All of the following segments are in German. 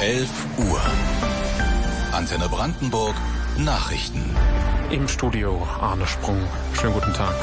11 Uhr. Antenne Brandenburg, Nachrichten. Im Studio Arne Sprung. Schönen guten Tag.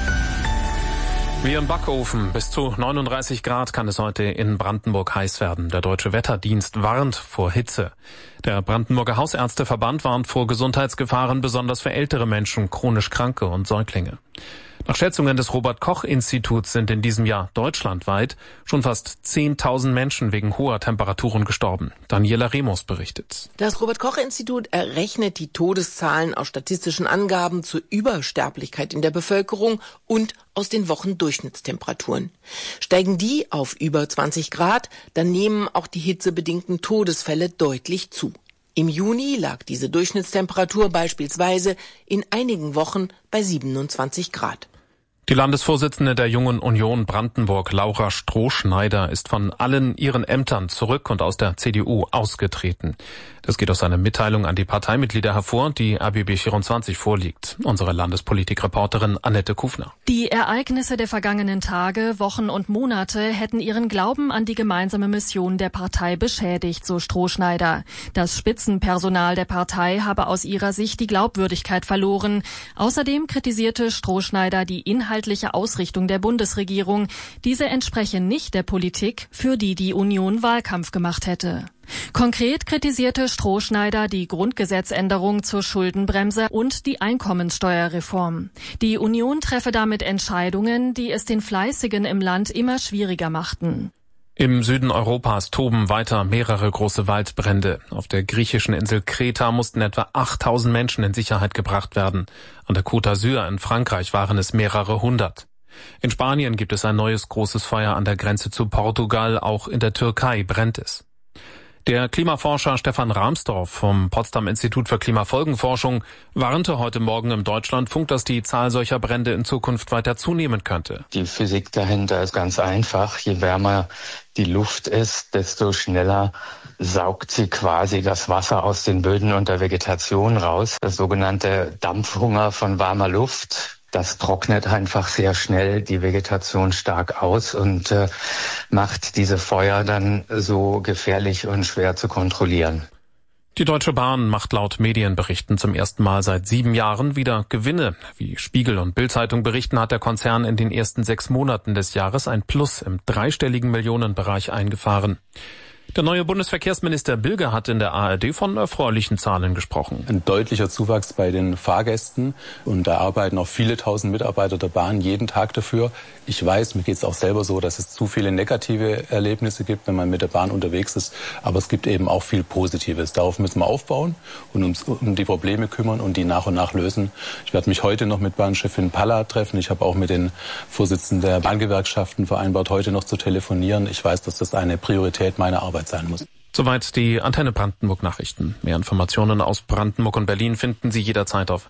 Wie im Backofen. Bis zu 39 Grad kann es heute in Brandenburg heiß werden. Der Deutsche Wetterdienst warnt vor Hitze. Der Brandenburger Hausärzteverband warnt vor Gesundheitsgefahren, besonders für ältere Menschen, chronisch Kranke und Säuglinge. Nach Schätzungen des Robert-Koch-Instituts sind in diesem Jahr deutschlandweit schon fast 10.000 Menschen wegen hoher Temperaturen gestorben. Daniela Remus berichtet. Das Robert-Koch-Institut errechnet die Todeszahlen aus statistischen Angaben zur Übersterblichkeit in der Bevölkerung und aus den Wochendurchschnittstemperaturen. Steigen die auf über 20 Grad, dann nehmen auch die hitzebedingten Todesfälle deutlich zu. Im Juni lag diese Durchschnittstemperatur beispielsweise in einigen Wochen bei 27 Grad. Die Landesvorsitzende der Jungen Union Brandenburg, Laura Strohschneider, ist von allen ihren Ämtern zurück und aus der CDU ausgetreten. Das geht aus einer Mitteilung an die Parteimitglieder hervor, die RBB 24 vorliegt. Unsere Landespolitikreporterin Annette Kufner. Die Ereignisse der vergangenen Tage, Wochen und Monate hätten ihren Glauben an die gemeinsame Mission der Partei beschädigt, so Strohschneider. Das Spitzenpersonal der Partei habe aus ihrer Sicht die Glaubwürdigkeit verloren. Außerdem kritisierte Strohschneider die inhaltliche Ausrichtung der Bundesregierung. Diese entspreche nicht der Politik, für die die Union Wahlkampf gemacht hätte. Konkret kritisierte Strohschneider die Grundgesetzänderung zur Schuldenbremse und die Einkommenssteuerreform. Die Union treffe damit Entscheidungen, die es den Fleißigen im Land immer schwieriger machten. Im Süden Europas toben weiter mehrere große Waldbrände. Auf der griechischen Insel Kreta mussten etwa 8.000 Menschen in Sicherheit gebracht werden. An der Côte d'Azur in Frankreich waren es mehrere hundert. In Spanien gibt es ein neues großes Feuer an der Grenze zu Portugal. Auch in der Türkei brennt es. Der Klimaforscher Stefan Rahmstorff vom Potsdam Institut für Klimafolgenforschung warnte heute Morgen im Deutschlandfunk, dass die Zahl solcher Brände in Zukunft weiter zunehmen könnte. Die Physik dahinter ist ganz einfach. Je wärmer die Luft ist, desto schneller saugt sie quasi das Wasser aus den Böden und der Vegetation raus. Das sogenannte Dampfhunger von warmer Luft. Das trocknet einfach sehr schnell die Vegetation stark aus und macht diese Feuer dann so gefährlich und schwer zu kontrollieren. Die Deutsche Bahn macht laut Medienberichten zum ersten Mal seit 7 Jahren wieder Gewinne. Wie Spiegel und Bild-Zeitung berichten, hat der Konzern in den ersten 6 Monaten des Jahres ein Plus im dreistelligen Millionenbereich eingefahren. Der neue Bundesverkehrsminister Bilger hat in der ARD von erfreulichen Zahlen gesprochen. Ein deutlicher Zuwachs bei den Fahrgästen und da arbeiten auch viele tausend Mitarbeiter der Bahn jeden Tag dafür. Ich weiß, mir geht es auch selber so, dass es zu viele negative Erlebnisse gibt, wenn man mit der Bahn unterwegs ist, aber es gibt eben auch viel Positives. Darauf müssen wir aufbauen und uns um die Probleme kümmern und die nach und nach lösen. Ich werde mich heute noch mit Bahnchefin Palla treffen. Ich habe auch mit den Vorsitzenden der Bahngewerkschaften vereinbart, heute noch zu telefonieren. Ich weiß, dass das eine Priorität meiner Arbeit sein muss. Soweit die Antenne Brandenburg Nachrichten. Mehr Informationen aus Brandenburg und Berlin finden Sie jederzeit auf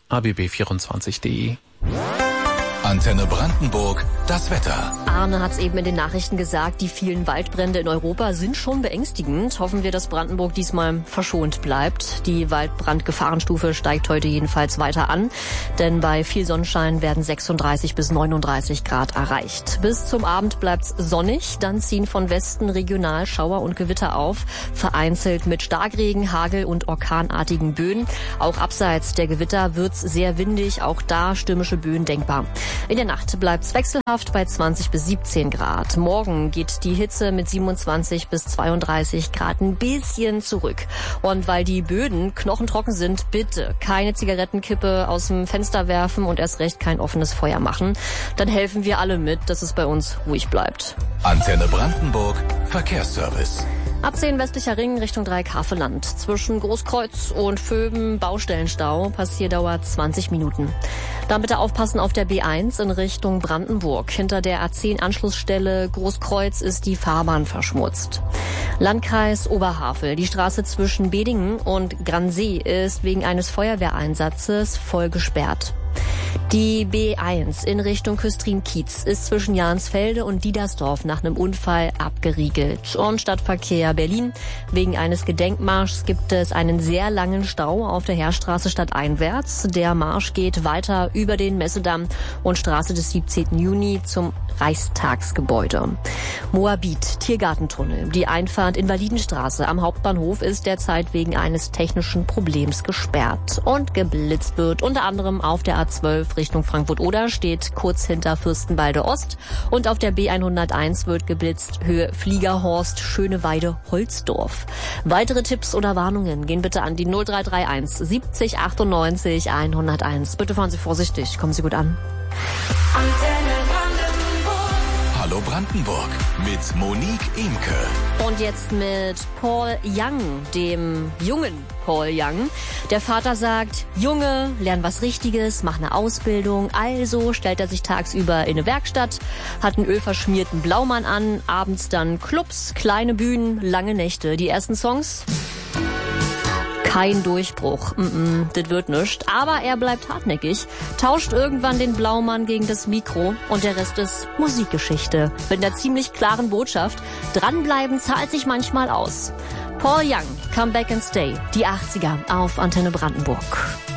abb24.de. Antenne Brandenburg, das Wetter. Arne hat es eben in den Nachrichten gesagt, die vielen Waldbrände in Europa sind schon beängstigend. Hoffen wir, dass Brandenburg diesmal verschont bleibt. Die Waldbrandgefahrenstufe steigt heute jedenfalls weiter an, denn bei viel Sonnenschein werden 36 bis 39 Grad erreicht. Bis zum Abend bleibt's sonnig, dann ziehen von Westen regional Schauer und Gewitter auf, vereinzelt mit Starkregen, Hagel und orkanartigen Böen. Auch abseits der Gewitter wird's sehr windig, auch da stürmische Böen denkbar. In der Nacht bleibt's wechselhaft bei 20 bis 17 Grad. Morgen geht die Hitze mit 27 bis 32 Grad ein bisschen zurück. Und weil die Böden knochentrocken sind, bitte keine Zigarettenkippe aus dem Fenster werfen und erst recht kein offenes Feuer machen. Dann helfen wir alle mit, dass es bei uns ruhig bleibt. Antenne Brandenburg, Verkehrsservice. A10 westlicher Ring Richtung Dreieck-Havelland. Zwischen Großkreuz und Vöben Baustellenstau. Passierdauer 20 Minuten. Dann bitte aufpassen auf der B1 in Richtung Brandenburg. Hinter der A10-Anschlussstelle Großkreuz ist die Fahrbahn verschmutzt. Landkreis Oberhavel. Die Straße zwischen Bedingen und Gransee ist wegen eines Feuerwehreinsatzes voll gesperrt. Die B1 in Richtung Küstrin-Kiez ist zwischen Jahnsfelde und Diedersdorf nach einem Unfall abgeriegelt. Und Stadtverkehr Berlin. Wegen eines Gedenkmarschs gibt es einen sehr langen Stau auf der Heerstraße stadteinwärts. Der Marsch geht weiter über den Messedamm und Straße des 17. Juni zum Reichstagsgebäude. Moabit, Tiergartentunnel. Die Einfahrt Invalidenstraße am Hauptbahnhof ist derzeit wegen eines technischen Problems gesperrt. Und geblitzt wird unter anderem auf der A12 Richtung Frankfurt-Oder, steht kurz hinter Fürstenwalde Ost. Und auf der B101 wird geblitzt Höhe Fliegerhorst, Schöneweide, Holzdorf. Weitere Tipps oder Warnungen gehen bitte an die 0331 70 98 101. Bitte fahren Sie vorsichtig, kommen Sie gut an. Hallo Brandenburg mit Monique Imke. Und jetzt mit Paul Young, dem jungen Paul Young. Der Vater sagt, Junge, lern was Richtiges, mach eine Ausbildung. Also stellt er sich tagsüber in eine Werkstatt, hat einen ölverschmierten Blaumann an, abends dann Clubs, kleine Bühnen, lange Nächte. Die ersten Songs? Kein Durchbruch. Das wird nichts. Aber er bleibt hartnäckig, tauscht irgendwann den Blaumann gegen das Mikro und der Rest ist Musikgeschichte. Mit einer ziemlich klaren Botschaft. Dranbleiben zahlt sich manchmal aus. Paul Young, Come Back and Stay. Die 80er auf Antenne Brandenburg.